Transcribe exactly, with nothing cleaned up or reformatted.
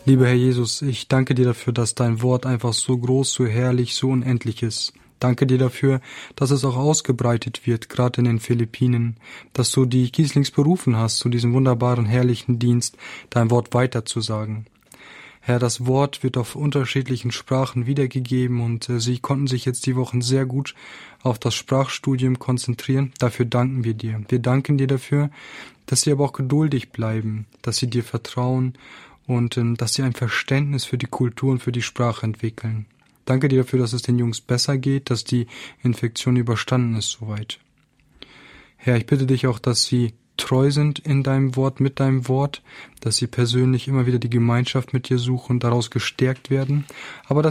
Lieber Herr Jesus, ich danke dir dafür, dass dein Wort einfach so groß, so herrlich, so unendlich ist. Danke dir dafür, dass es auch ausgebreitet wird, gerade in den Philippinen, dass du die Gieslings berufen hast, zu diesem wunderbaren, herrlichen Dienst, dein Wort weiterzusagen. Herr, das Wort wird auf unterschiedlichen Sprachen wiedergegeben und äh, sie konnten sich jetzt die Wochen sehr gut auf das Sprachstudium konzentrieren. Dafür danken wir dir. Wir danken dir dafür, dass sie aber auch geduldig bleiben, dass sie dir vertrauen und ähm, dass sie ein Verständnis für die Kultur und für die Sprache entwickeln. Danke dir dafür, dass es den Jungs besser geht, dass die Infektion überstanden ist soweit. Herr, ich bitte dich auch, dass sie treu sind in deinem Wort, mit deinem Wort, dass sie persönlich immer wieder die Gemeinschaft mit dir suchen und daraus gestärkt werden, aber dass